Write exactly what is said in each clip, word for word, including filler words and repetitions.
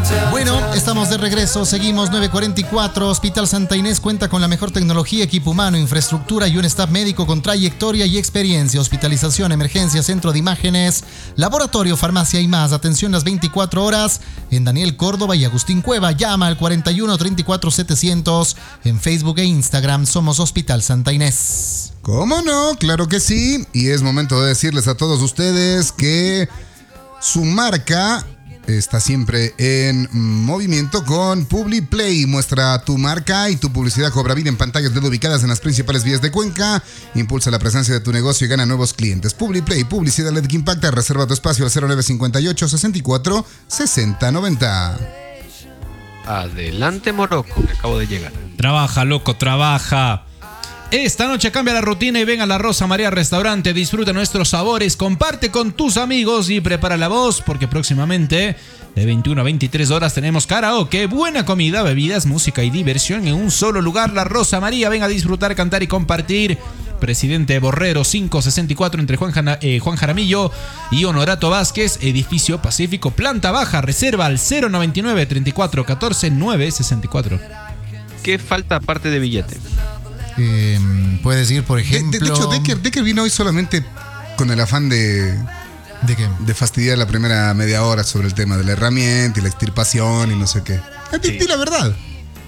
Bueno, estamos de regreso, seguimos nueve cuarenta y cuatro. Hospital Santa Inés cuenta con la mejor tecnología, equipo humano, infraestructura y un staff médico con trayectoria y experiencia. Hospitalización, emergencia, centro de imágenes, laboratorio, farmacia y más. Atención las veinticuatro horas en Daniel Córdoba y Agustín Cueva. Llama al cuarenta y uno treinta y cuatro setecientos. En Facebook e Instagram somos Hospital Santa Inés. ¿Cómo no? Claro que sí. Y es momento de decirles a todos ustedes que su marca está siempre en movimiento con PubliPlay. Muestra tu marca y tu publicidad cobra vida en pantallas L E D ubicadas en las principales vías de Cuenca. Impulsa la presencia de tu negocio y gana nuevos clientes. PubliPlay, publicidad L E D que impacta. Reserva tu espacio al cero nueve cincuenta y ocho sesenta y cuatro sesenta noventa. Adelante, Morocco, que acabo de llegar. Trabaja, loco, trabaja. Esta noche cambia la rutina y ven a la Rosa María Restaurante, disfruta nuestros sabores, comparte con tus amigos y prepara la voz porque próximamente de veintiuna a veintitrés horas tenemos karaoke, buena comida, bebidas, música y diversión en un solo lugar. La Rosa María, ven a disfrutar, cantar y compartir. Presidente Borrero quinientos sesenta y cuatro entre Juan, Jana, eh, Juan Jaramillo y Honorato Vázquez, edificio Pacífico, planta baja, reserva al cero noventa y nueve treinta y cuatro catorce nueve sesenta y cuatro. ¿Qué falta aparte de billete? Eh, puedes ir, por ejemplo... De, de, de hecho, Decker, Decker vino hoy solamente con el afán de... ¿De qué? De fastidiar la primera media hora sobre el tema de la herramienta y la extirpación y no sé qué. Sí. Di la verdad.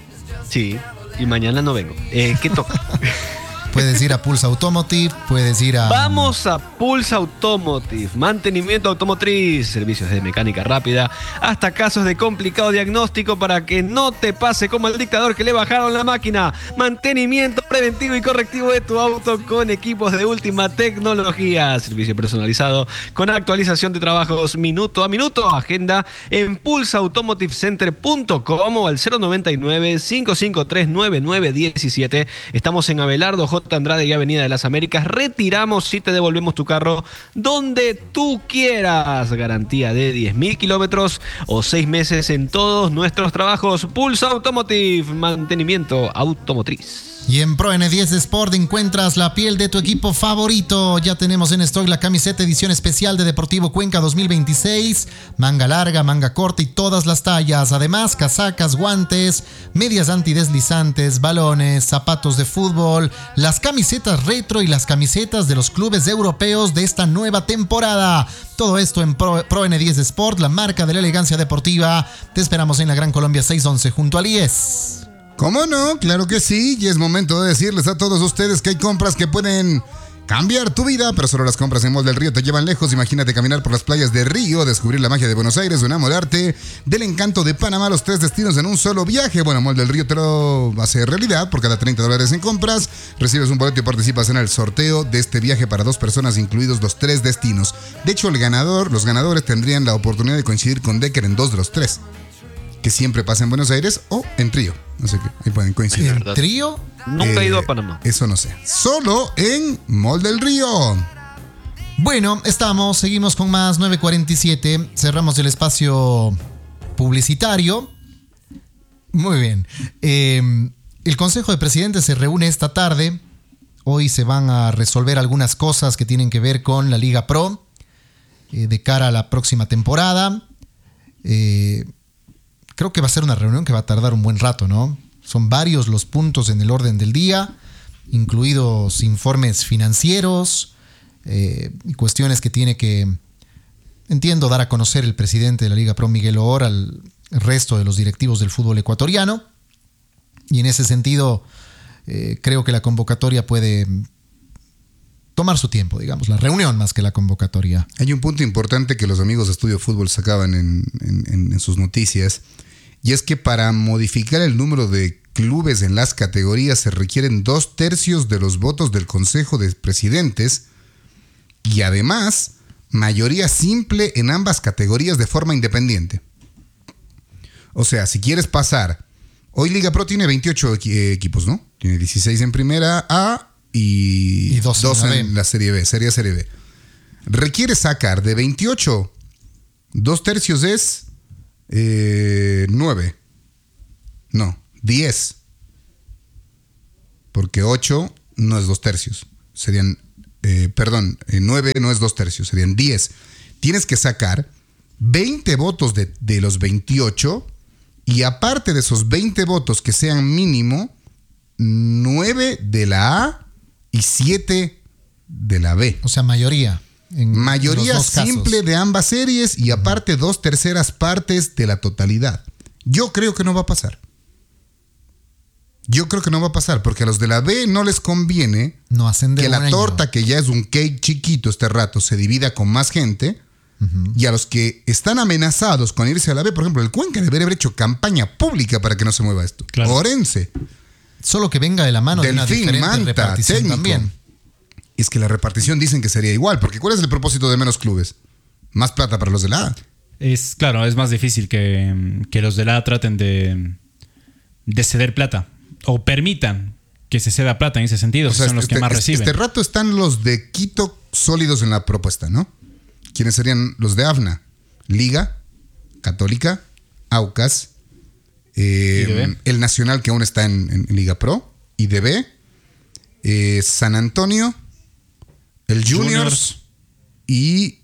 Sí, y mañana no vengo. Eh, ¿Qué toca? Puedes ir a Pulse Automotive, puedes ir a... Vamos a Pulse Automotive, mantenimiento automotriz, servicios de mecánica rápida, hasta casos de complicado diagnóstico para que no te pase como el dictador que le bajaron la máquina. Mantenimiento preventivo y correctivo de tu auto con equipos de última tecnología, servicio personalizado con actualización de trabajos minuto a minuto. Agenda en pulse automotive center punto com o al cero noventa y nueve cinco cinco tres nueve nueve uno siete. Estamos en Abelardo J. Andrade y Avenida de las Américas. Retiramos y te devolvemos tu carro donde tú quieras. Garantía de diez mil kilómetros o seis meses en todos nuestros trabajos. Pulse Automotive, mantenimiento automotriz. Y en Pro N diez Sport encuentras la piel de tu equipo favorito. Ya tenemos en stock la camiseta edición especial de Deportivo Cuenca dos mil veintiséis. Manga larga, manga corta y todas las tallas. Además, casacas, guantes, medias antideslizantes, balones, zapatos de fútbol, las camisetas retro y las camisetas de los clubes europeos de esta nueva temporada. Todo esto en Pro, Pro N diez Sport, la marca de la elegancia deportiva. Te esperamos en la Gran Colombia seiscientos once junto al I E S. ¿Cómo no? Claro que sí. Y es momento de decirles a todos ustedes que hay compras que pueden cambiar tu vida, pero solo las compras en Mall del Río te llevan lejos. Imagínate caminar por las playas de Río, descubrir la magia de Buenos Aires, enamorarte del encanto de Panamá, los tres destinos en un solo viaje. Bueno, Mall del Río te lo hace realidad. Por cada treinta dólares en compras, recibes un boleto y participas en el sorteo de este viaje para dos personas, incluidos los tres destinos. De hecho, el ganador, los ganadores tendrían la oportunidad de coincidir con Decker en dos de los tres, que siempre pasa en Buenos Aires o en Río. No sé qué, ahí pueden coincidir. ¿En Río? Nunca eh, he ido a Panamá. Eso no sé. Solo en Mall del Río. Bueno, estamos, seguimos con más nueve cuarenta y siete. Cerramos el espacio publicitario. Muy bien. Eh, el Consejo de Presidentes se reúne esta tarde. Hoy se van a resolver algunas cosas que tienen que ver con la Liga Pro eh, de cara a la próxima temporada. Eh, Creo que va a ser una reunión que va a tardar un buen rato, ¿no? Son varios los puntos en el orden del día, incluidos informes financieros eh, y cuestiones que tiene que, entiendo, dar a conocer el presidente de la Liga Pro, Miguel Oor, al resto de los directivos del fútbol ecuatoriano. Y en ese sentido, eh, creo que la convocatoria puede tomar su tiempo, digamos, la reunión más que la convocatoria. Hay un punto importante que los amigos de Estudio Fútbol sacaban en, en, en sus noticias, y es que para modificar el número de clubes en las categorías se requieren dos tercios de los votos del Consejo de Presidentes y además mayoría simple en ambas categorías de forma independiente. O sea, si quieres pasar, hoy Liga Pro tiene veintiocho equipos, ¿no? Tiene dieciséis en primera A y, y dos en, en la Serie B, Serie A, Serie B. Requiere sacar de veintiocho, dos tercios es eh, nueve. No, diez. Porque ocho no es dos tercios. Serían, eh, perdón, eh, nueve no es dos tercios, serían diez. Tienes que sacar veinte votos de, de los veintiocho y aparte de esos veinte votos que sean mínimo, nueve de la A y siete de la B. O sea, mayoría. En Mayoría los dos simple casos. de ambas series y aparte dos terceras partes de la totalidad. Yo creo que no va a pasar. Yo creo que no va a pasar porque a los de la B no les conviene No hacen de que un la año. torta, que ya es un cake chiquito este rato, se divida con más gente. Uh-huh. Y a los que están amenazados con irse a la B, por ejemplo, el Cuenca debería haber hecho campaña pública para que no se mueva esto. Claro. Orense. Solo que venga de la mano Delfín, de una diferente Manta, repartición técnico. también. Es que la repartición dicen que sería igual, porque ¿cuál es el propósito de menos clubes? Más plata para los de la A. Es claro, es más difícil que, que los de la A traten de, de ceder plata o permitan que se ceda plata en ese sentido, o sea, son los este, que más este, reciben. Este rato están los de Quito sólidos en la propuesta, ¿no? ¿Quiénes serían los de AFNA? Liga, Católica, Aucas, eh, el Nacional que aún está en, en Liga Pro, I D B, eh, San Antonio, el Juniors, Juniors y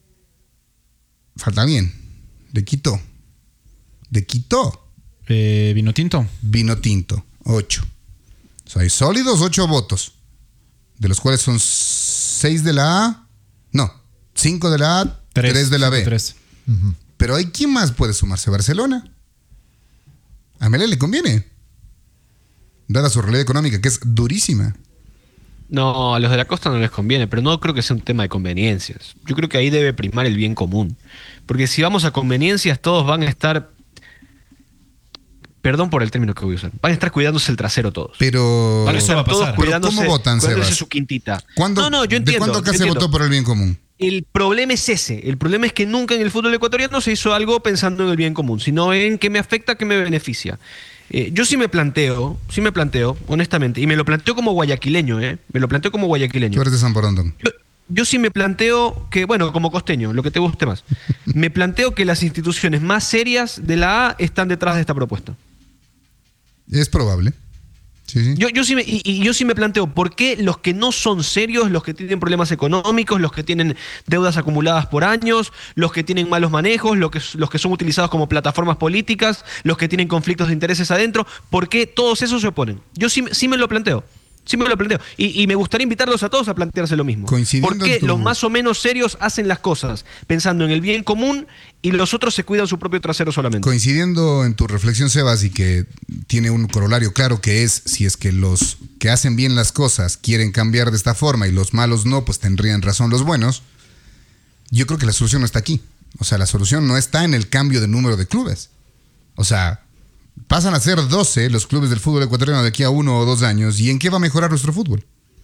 falta bien, de Quito, de Quito, eh, Vino Tinto, Vino Tinto, ocho. O sea, hay sólidos ocho votos, de los cuales son seis de la A, no, cinco de la A, tres, tres de la B. Tres. Uh-huh. Pero hay quién más puede sumarse. Barcelona. A Melé le conviene, dada su realidad económica, que es durísima. No, a los de la costa no les conviene, pero no creo que sea un tema de conveniencias. Yo creo que ahí debe primar el bien común. Porque si vamos a conveniencias, todos van a estar, perdón por el término que voy a usar, van a estar cuidándose el trasero todos. Pero van a estar todos cuidándose, ¿cómo votan, cuidándose Sebas? su quintita. ¿Cuándo, no, no, yo entiendo. ¿De cuándo acá yo se entiendo. votó por el bien común? El problema es ese. El problema es que nunca en el fútbol ecuatoriano se hizo algo pensando en el bien común, sino en qué me afecta, qué me beneficia. Eh, yo sí me planteo, sí me planteo, honestamente, y me lo planteo como guayaquileño, ¿eh? Me lo planteo como guayaquileño. Tú eres de San Borondón. Yo, yo sí me planteo que, bueno, como costeño, lo que te guste más. Me planteo que las instituciones más serias de la A están detrás de esta propuesta. Es probable. Sí, sí. Yo, yo sí me, y, y yo sí me planteo por qué los que no son serios, los que tienen problemas económicos, los que tienen deudas acumuladas por años, los que tienen malos manejos, los que, los que son utilizados como plataformas políticas, los que tienen conflictos de intereses adentro, ¿por qué todos esos se oponen? Yo sí, sí me lo planteo. Sí me lo planteo. Y, y me gustaría invitarlos a todos a plantearse lo mismo. ¿Por qué tu... los más o menos serios hacen las cosas pensando en el bien común y los otros se cuidan su propio trasero solamente? Coincidiendo en tu reflexión, Sebas, y que tiene un corolario claro que es, si es que los que hacen bien las cosas quieren cambiar de esta forma y los malos no, pues tendrían razón los buenos, yo creo que la solución no está aquí. O sea, la solución no está en el cambio de número de clubes. O sea, pasan a ser doce los clubes del fútbol ecuatoriano de aquí a uno o dos años. ¿Y en qué va a mejorar nuestro fútbol?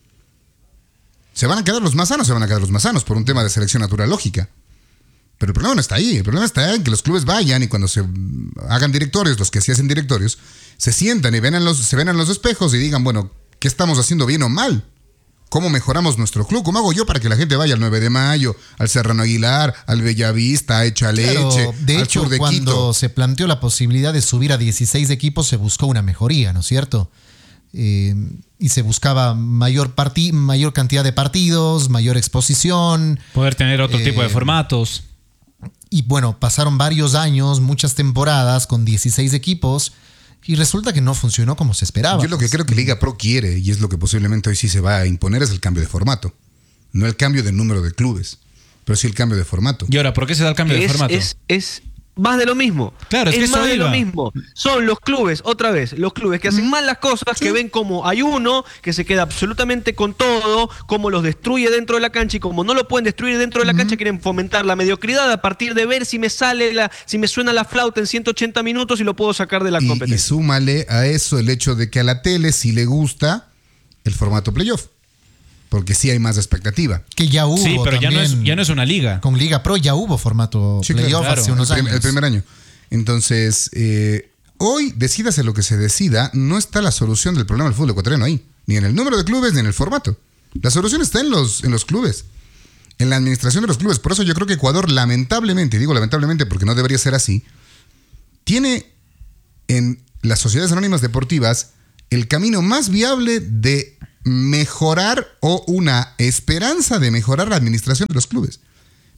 ¿Se van a quedar los más sanos? Se van a quedar los más sanos por un tema de selección natural lógica. Pero el problema no está ahí. El problema está en que los clubes vayan y cuando se hagan directorios, los que sí hacen directorios, se sientan y ven en los, se ven en los espejos y digan, bueno, ¿qué estamos haciendo bien o mal? ¿Cómo mejoramos nuestro club? ¿Cómo hago yo para que la gente vaya al nueve de mayo, al Serrano Aguilar, al Bellavista, a Echa Claro, Leche, de al hecho, sur de cuando Quito? se planteó la posibilidad de subir a dieciséis equipos, se buscó una mejoría, ¿no es cierto? Eh, y se buscaba mayor, parti- mayor cantidad de partidos, mayor exposición. Poder tener otro eh, tipo de formatos. Y bueno, pasaron varios años, muchas temporadas con dieciséis equipos. Y resulta que no funcionó como se esperaba. Yo lo que creo que Liga Pro quiere, y es lo que posiblemente hoy sí se va a imponer, es el cambio de formato. No el cambio de número de clubes, pero sí el cambio de formato. ¿Y ahora por qué se da el cambio es, de formato? Es, es más de lo mismo. Claro, es, es que más de iba. lo mismo. Son los clubes, otra vez, los clubes que hacen mal las cosas, sí. que ven como hay uno que se queda absolutamente con todo, como los destruye dentro de la cancha y como no lo pueden destruir dentro de la uh-huh. cancha, quieren fomentar la mediocridad a partir de ver si me sale la, si me suena la flauta en ciento ochenta minutos y lo puedo sacar de la y, competencia. Y súmale a eso el hecho de que a la tele sí le gusta el formato playoff. Porque sí hay más expectativa. Que ya hubo. Sí, pero ya no, es, ya no es una liga. Con Liga Pro ya hubo formato sí, playoff claro, hace unos el, años. El primer año. Entonces, eh, hoy, decídase lo que se decida, no está la solución del problema del fútbol ecuatoriano ahí. Ni en el número de clubes, ni en el formato. La solución está en los, en los clubes. En la administración de los clubes. Por eso yo creo que Ecuador, lamentablemente, y digo lamentablemente porque no debería ser así, tiene en las sociedades anónimas deportivas el camino más viable de mejorar o una esperanza de mejorar la administración de los clubes.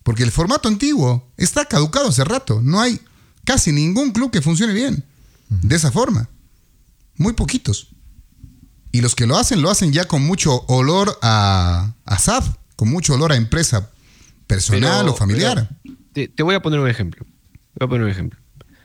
Porque el formato antiguo está caducado hace rato. No hay casi ningún club que funcione bien de esa forma. Muy poquitos. Y los que lo hacen, lo hacen ya con mucho olor a, a S A F, con mucho olor a empresa personal Pero, o familiar. Te, te voy a poner un ejemplo. Te voy a poner un ejemplo.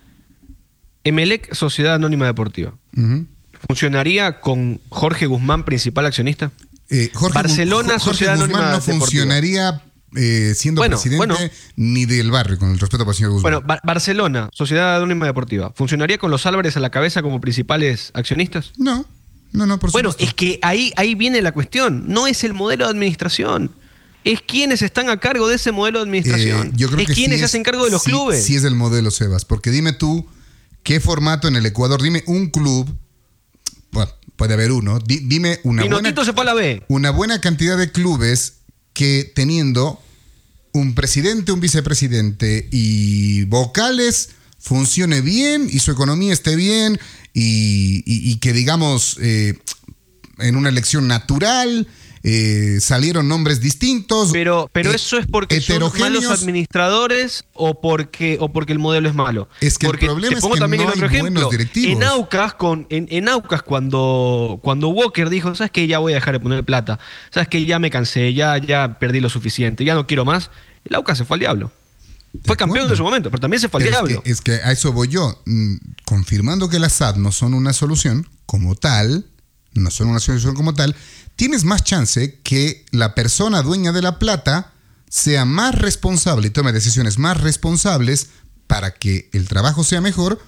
Emelec, Sociedad Anónima Deportiva. Uh-huh. ¿Funcionaría con Jorge Guzmán, principal accionista? Eh, Jorge, Barcelona, Jorge Sociedad Guzmán Anónima no Deportiva. funcionaría eh, siendo Bueno, presidente bueno. ni del barrio, con el respeto para el señor Guzmán. Bueno, Ba- Barcelona, Sociedad Anónima Deportiva. ¿Funcionaría con los Álvarez a la cabeza como principales accionistas? no, no, no, por Bueno, supuesto. es que ahí, ahí viene la cuestión. No es el modelo de administración. Es quienes están a cargo de ese modelo de administración. Eh, yo creo es que quienes sí se es- hacen cargo de los sí- clubes. Sí es el modelo, Sebas, porque dime tú, ¿qué formato en el Ecuador? Dime un club, bueno, puede haber uno, di- dime una buena, Pinotito se fue a la B. una buena cantidad de clubes que teniendo un presidente, un vicepresidente y vocales funcione bien y su economía esté bien y, y- y que digamos eh, en una elección natural eh, salieron nombres distintos. Pero, pero eh, eso es porque son malos heterogéneos. administradores o porque, o porque el modelo es malo. Es que el porque problema te es pongo que también no el otro hay ejemplo. buenos directivos. En Aucas, con, en, en Aucas cuando, cuando Walker dijo, ¿sabes qué? Ya voy a dejar de poner plata. ¿Sabes qué? Ya me cansé, ya, ya perdí lo suficiente, ya no quiero más. El Aucas se fue al diablo. Fue campeón acuerdo. de su momento, pero también se fue al Es diablo. que, es que a eso voy yo, mm, confirmando que las S A D no son una solución como tal, no son una solución como tal, tienes más chance que la persona dueña de la plata sea más responsable y tome decisiones más responsables para que el trabajo sea mejor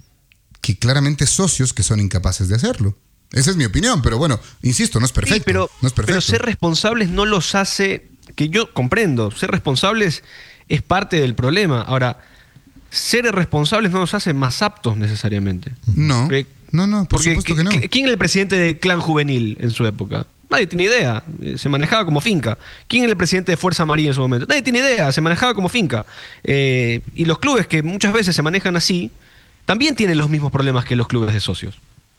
que claramente socios que son incapaces de hacerlo. Esa es mi opinión, pero bueno, insisto, no es perfecto. Sí, pero, no es perfecto. pero ser responsables no los hace, que yo comprendo, ser responsables es parte del problema. Ahora, ser responsables no nos hace más aptos necesariamente. No, Porque- no, no, por Porque, supuesto que no. ¿quién era el presidente del Clan Juvenil en su época? Nadie tiene idea. Eh, Se manejaba como finca. ¿Quién era el presidente de Fuerza Amarilla en su momento? Nadie tiene idea. Se manejaba como finca. Eh, y los clubes que muchas veces se manejan así, también tienen los mismos problemas que los clubes de socios.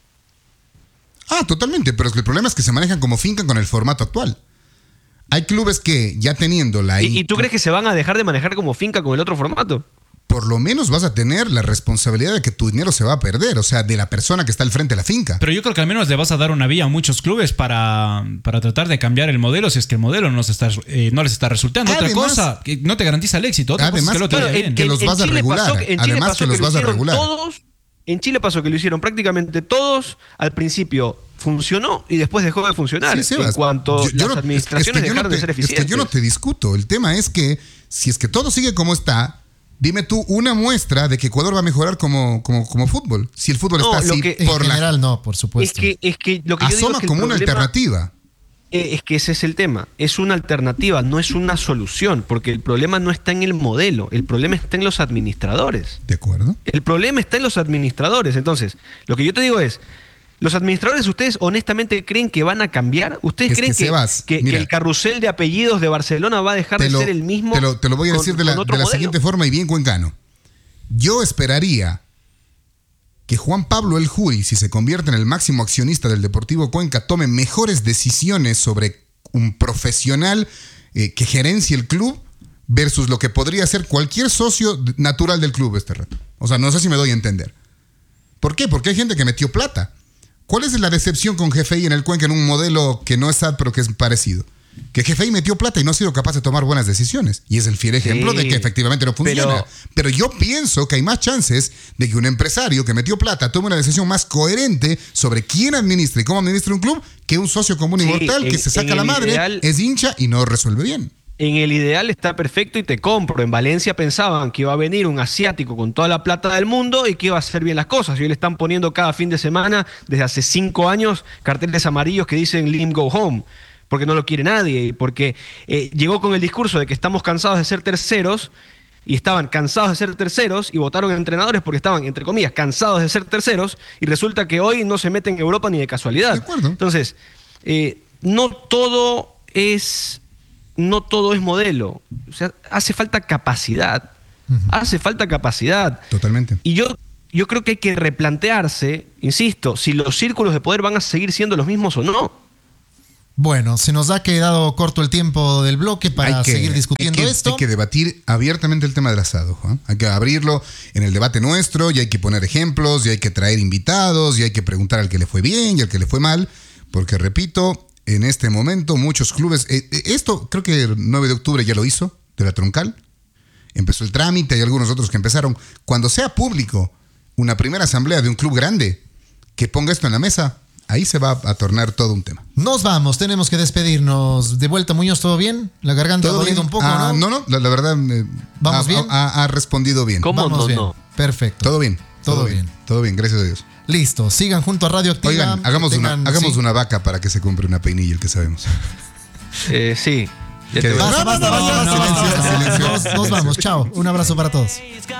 Ah, totalmente, pero es que el problema es que se manejan como finca con el formato actual. Hay clubes que ya teniendo la... ¿Y, y tú crees que se van a dejar de manejar como finca con el otro formato? Por lo menos vas a tener la responsabilidad de que tu dinero se va a perder, o sea, de la persona que está al frente de la finca. Pero yo creo que al menos le vas a dar una vía a muchos clubes para, para tratar de cambiar el modelo si es que el modelo no, se está, eh, no les está resultando. Otra Además- cosa, que no te garantiza el éxito. Otra Además, cosa es que lo te claro, vaya en- bien. que los vas a Chile regular. pasó que- en Chile Además pasó que los lo vas a hicieron regular. todos- en Chile pasó que lo hicieron prácticamente todos. Al principio funcionó y después dejó de funcionar. Sí, Sebas, en cuanto yo- yo las no- administraciones es que yo no dejaron de te- ser Es eficientes. que yo no te discuto. El tema es que si es que todo sigue como está, dime tú una muestra de que Ecuador va a mejorar como, como, como fútbol. Si el fútbol No, está lo así que- En por la... general no, por es supuesto. que, es que lo que yo digo Asoma es que el como una problema- alternativa. Eh, Es que ese es el tema. Es una alternativa, no es una solución, porque el problema no está en el modelo, el problema está en los administradores. ¿De acuerdo? El problema está en los administradores. Entonces, lo que yo te digo es, ¿los administradores ustedes honestamente creen que van a cambiar? ¿Ustedes Es creen que, que, Sebas, que- que mira, el carrusel de apellidos de Barcelona va a dejar Te de lo, ser el mismo? te lo- te lo voy a con- decir de la, con otro de la modelo? siguiente forma y bien cuencano. Yo esperaría que Juan Pablo El Juri, si se convierte en el máximo accionista del Deportivo Cuenca, tome mejores decisiones sobre un profesional eh, que gerencie el club versus lo que podría ser cualquier socio d- natural del club este rato. O sea, no sé si me doy a entender. ¿Por qué? Porque hay gente que metió plata. ¿Cuál es la decepción con G F I en el Cuenca en un modelo que no es S A D pero que es parecido? Que G F I metió plata y no ha sido capaz de tomar buenas decisiones. Y es el fiel ejemplo Sí, de que efectivamente no funciona. pero- Pero yo pienso que hay más chances de que un empresario que metió plata tome una decisión más coherente sobre quién administra y cómo administra un club que un socio común y Sí, mortal que en- se saca en la el madre, ideal- es hincha y no resuelve bien. En el ideal está perfecto y te compro. En Valencia pensaban que iba a venir un asiático con toda la plata del mundo y que iba a hacer bien las cosas. Y hoy le están poniendo cada fin de semana, desde hace cinco años, carteles amarillos que dicen "Let him go home", porque no lo quiere nadie. Y porque eh, llegó con el discurso de que estamos cansados de ser terceros y estaban cansados de ser terceros y votaron a entrenadores porque estaban, entre comillas, cansados de ser terceros y resulta que hoy no se meten en Europa ni de casualidad. De acuerdo. Entonces, eh, no todo es... no todo es modelo. O sea, hace falta capacidad. Hace falta capacidad. Totalmente. Y yo, yo creo que hay que replantearse, insisto, si los círculos de poder van a seguir siendo los mismos o no. Bueno, se nos ha quedado corto el tiempo del bloque para Hay que- seguir discutiendo hay que, esto. Hay que debatir abiertamente el tema del asado, Juan. Hay que abrirlo en el debate nuestro y hay que poner ejemplos y hay que traer invitados y hay que preguntar al que le fue bien y al que le fue mal. Porque, repito, en este momento muchos clubes... eh, eh, esto creo que el nueve de octubre ya lo hizo, de la troncal. Empezó el trámite, hay algunos otros que empezaron. Cuando sea público una primera asamblea de un club grande que ponga esto en la mesa, ahí se va a tornar todo un tema. Nos vamos, tenemos que despedirnos. De vuelta, Muñoz, ¿todo bien? La garganta ha dolido un poco, Ah, ¿no? No, no, la, la verdad... eh, ¿Vamos ha, bien? Ha, ha respondido bien. ¿Cómo Vamos no, bien. no? Perfecto. Todo bien. Todo bien. Todo bien, gracias a Dios. Listo, sigan junto a Radio Activa. Oigan, hagamos, Tengan- una, hagamos sí. una vaca para que se compre una peinilla, el que sabemos. Eh, sí. Ya ¿Qué te voy a- Basta, basta, basta, No, no, basta, no, basta. silencio, Nos- Nos silencio. vamos, chao. Un abrazo para todos.